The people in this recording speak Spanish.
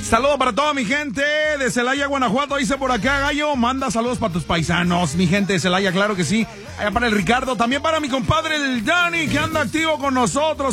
Saludo para toda mi gente de Celaya, Guanajuato. Dice por acá, Gallo, manda saludos para tus paisanos, mi gente de Celaya, claro que sí. Allá para el Ricardo, también para mi compadre el Dani, que anda activo con nosotros.